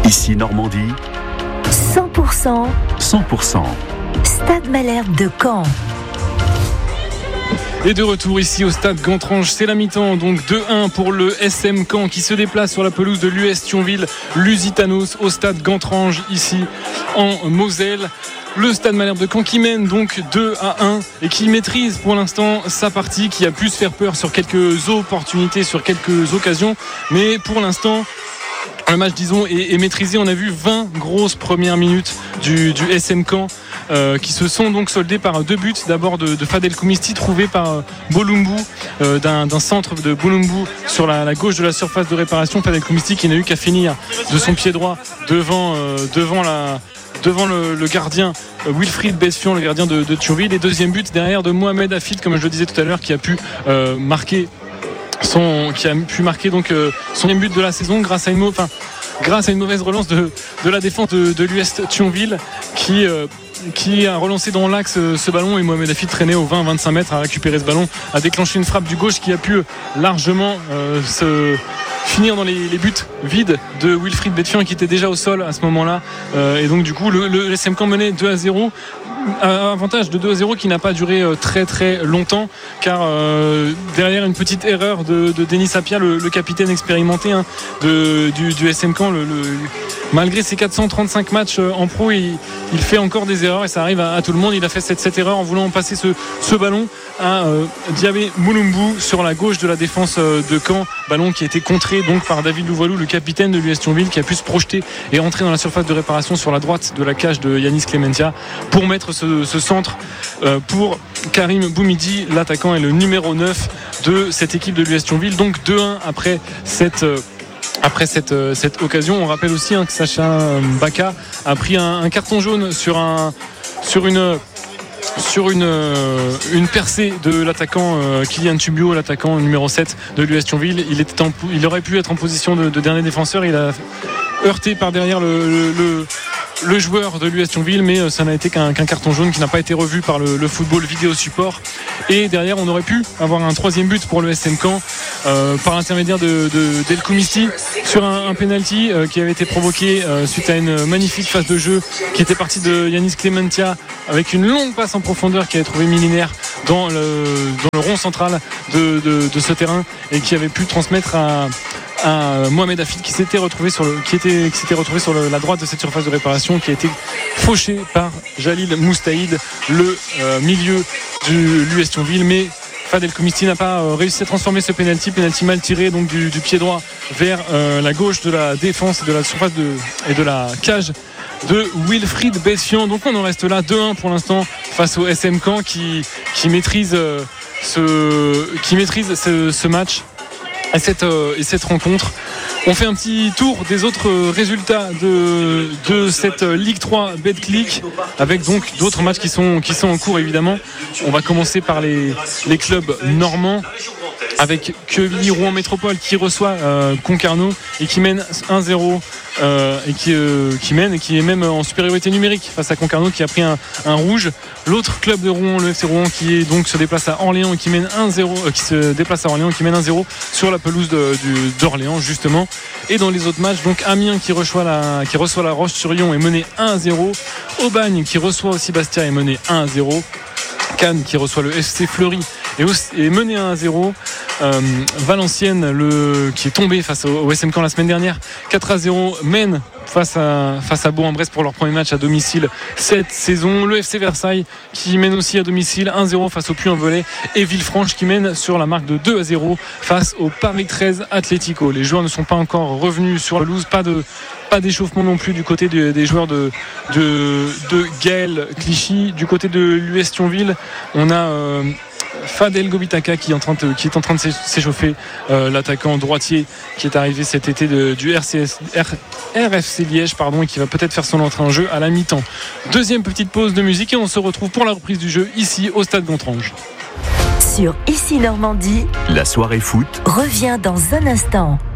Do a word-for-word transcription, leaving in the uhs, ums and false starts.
Ici Normandie, cent pour cent cent pour cent Stade Malherbe de Caen. Et de retour ici au stade Gontrange, c'est la mi-temps, donc deux un pour le S M Caen qui se déplace sur la pelouse de l'U S Thionville Lusitanos au stade Gontrange ici en Moselle. Le stade Malherbe de Caen qui mène donc deux à un et qui maîtrise pour l'instant sa partie, qui a pu se faire peur sur quelques opportunités, sur quelques occasions, mais pour l'instant le match, disons, est, est maîtrisé. On a vu vingt grosses premières minutes du, du S M Caen euh, qui se sont donc soldées par deux buts. D'abord de, de Fadel Koumisti, trouvé par euh, Bolumbu, euh, d'un, d'un centre de Bolumbu sur la, la gauche de la surface de réparation. Fadel Koumisti qui n'a eu qu'à finir de son pied droit devant, euh, devant, la, devant le, le gardien euh, Wilfried Besfion, le gardien de, de Thionville. Et deuxième but derrière de Mohamed Hafid, comme je le disais tout à l'heure, qui a pu euh, marquer Son, qui a pu marquer donc euh, son but de la saison grâce à une, enfin, grâce à une mauvaise relance de, de la défense de, de l'U S Thionville qui, euh, qui a relancé dans l'axe euh, ce ballon, et Mohamed Hafid traîné au vingt à vingt-cinq mètres à récupérer ce ballon, a déclenché une frappe du gauche qui a pu largement euh, se finir dans les, les buts vides de Wilfried Besfion qui était déjà au sol à ce moment-là, euh, et donc du coup le, le S M Caen menait deux à zéro. Avantage de deux à zéro qui n'a pas duré très très longtemps, car euh, derrière une petite erreur de, de Denis Sapia, le, le capitaine expérimenté hein, de, du, du S M Caen, le, le, malgré ses quatre cent trente-cinq matchs en pro, il, il fait encore des erreurs et ça arrive à, à tout le monde. Il a fait cette, cette erreur en voulant passer ce, ce ballon à euh, Diabé Moulumbu sur la gauche de la défense de Caen, ballon qui a été contré donc par David Louvoilou, le capitaine de l'U S Thionville, qui a pu se projeter et entrer dans la surface de réparation sur la droite de la cage de Yanis Clementia pour mettre ce, ce centre euh, pour Karim Boumidi, l'attaquant et le numéro neuf de cette équipe de l'U S Thionville. Donc deux un après cette euh, Après cette, euh, cette occasion. On rappelle aussi hein, que Sacha Baka a pris un, un carton jaune sur, un, sur une sur une, une percée de l'attaquant euh, Kylian Tubio, l'attaquant numéro sept de l'U S Thionville. Il, était en, il aurait pu être en position de, de dernier défenseur. Il a heurté par derrière le, le, le le joueur de l'U S Thionville, mais ça n'a été qu'un, qu'un carton jaune qui n'a pas été revu par le, le football vidéo support. Et derrière on aurait pu avoir un troisième but pour le S M Caen euh, par l'intermédiaire de, de d'El Koumisti sur un, un penalty euh, qui avait été provoqué euh, suite à une magnifique phase de jeu qui était partie de Yanis Clementia avec une longue passe en profondeur qui avait trouvé Milinaire dans le, dans le rond central de, de, de ce terrain et qui avait pu transmettre à à Mohamed Hafid qui s'était retrouvé sur, le, qui était, qui s'était retrouvé sur le, la droite de cette surface de réparation, qui a été fauché par Jalil Moustaïd, le euh, milieu de l'U S Thionville. Mais Fadel Koumisti n'a pas euh, réussi à transformer ce penalty, penalty mal tiré donc du, du pied droit vers euh, la gauche de la défense et de la surface de, et de la cage de Wilfried Besfion. Donc on en reste là deux un pour l'instant face au S M Caen qui, qui maîtrise, euh, ce, qui maîtrise ce, ce match et cette, euh, et cette rencontre. On fait un petit tour des autres résultats de, de cette Ligue trois Betclic, avec donc d'autres matchs qui sont, qui sont en cours évidemment. On va commencer par les, les clubs normands, avec Quevilly Rouen Métropole qui reçoit euh, Concarneau et qui mène un zéro euh, et qui, euh, qui mène et qui est même en supériorité numérique face à Concarneau qui a pris un, un rouge. L'autre club de Rouen, le F C Rouen, qui est donc se déplace à Orléans et qui mène un zéro, euh, qui se déplace à Orléans et qui mène un zéro sur la pelouse de, du, d'Orléans justement. Et dans les autres matchs, donc Amiens qui reçoit la, qui reçoit la Roche-sur-Yon est mené un à zéro. Aubagne qui reçoit aussi Bastia est mené un à zéro. Cannes qui reçoit le F C Fleury est mené un à zéro. Euh, Valenciennes le, qui est tombé face au, au S M Caen la semaine dernière quatre à zéro mène face à, face à Bourg-en-Bresse pour leur premier match à domicile cette saison. Le F C Versailles qui mène aussi à domicile un zéro face au Puy-en-Velay, et Villefranche qui mène sur la marque de deux à zéro face au Paris treize Atlético. Les joueurs ne sont pas encore revenus sur la pelouse, pas de Pas d'échauffement non plus du côté de, des joueurs de, de, de Gaël Clichy. Du côté de l'U S Thionville, on a euh, Fadel Gobitaka qui est en train de, qui est en train de s'échauffer, euh, l'attaquant droitier qui est arrivé cet été de, du R C S, R, R F C Liège pardon, et qui va peut-être faire son entrée en jeu à la mi-temps. Deuxième petite pause de musique et on se retrouve pour la reprise du jeu ici au stade Gontrange. Sur Ici Normandie, la soirée foot revient dans un instant.